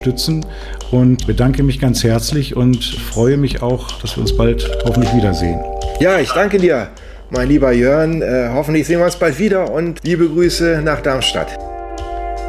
unterstützen und bedanke mich ganz herzlich und freue mich auch, dass wir uns bald hoffentlich wiedersehen. Ja, ich danke dir, mein lieber Jörn. Hoffentlich sehen wir uns bald wieder und liebe Grüße nach Darmstadt.